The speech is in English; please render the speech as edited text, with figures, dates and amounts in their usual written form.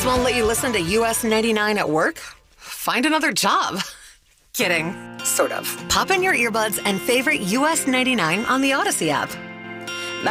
won't let you listen to US 99 at work? Find another job. Kidding. Sort of. Pop in your earbuds and favorite US 99 on the Odyssey app.